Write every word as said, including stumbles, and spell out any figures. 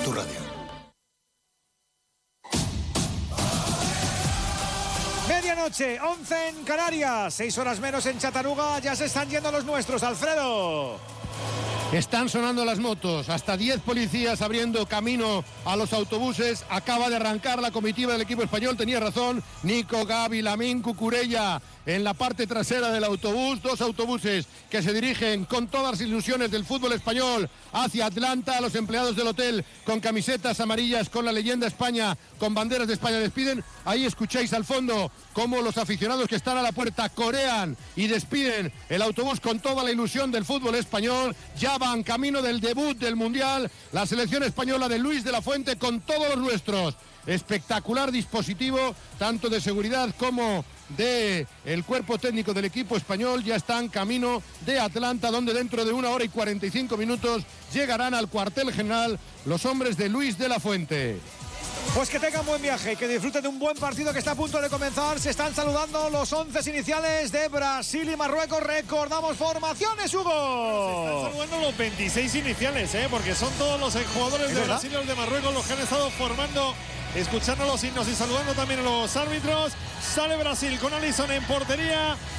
tu radio. Medianoche, once en Canarias, seis horas menos en Chattanooga. Ya se están yendo los nuestros, Alfredo. Están sonando las motos, hasta diez policías abriendo camino a los autobuses. Acaba de arrancar la comitiva del equipo español, tenía razón Nico, Gavi, Lamín, Cucurella en la parte trasera del autobús. Dos autobuses que se dirigen con todas las ilusiones del fútbol español hacia Atlanta. Los empleados del hotel con camisetas amarillas con la leyenda España, con banderas de España despiden. Ahí escucháis al fondo cómo los aficionados que están a la puerta corean y despiden el autobús con toda la ilusión del fútbol español. Ya van camino del debut del Mundial la selección española de Luis de la Fuente con todos los nuestros. Espectacular dispositivo, tanto de seguridad como de el cuerpo técnico del equipo español. Ya están camino de Atlanta, donde dentro de una hora y cuarenta y cinco minutos llegarán al cuartel general los hombres de Luis de la Fuente. Pues que tengan buen viaje y que disfruten de un buen partido que está a punto de comenzar. Se están saludando los once iniciales de Brasil y Marruecos. Recordamos formaciones, Hugo. Se están saludando los veintiséis iniciales, ¿eh? Porque son todos los jugadores de Brasil y los de Marruecos los que han estado formando, escuchando los himnos y saludando también a los árbitros. Sale Brasil con Alisson en portería.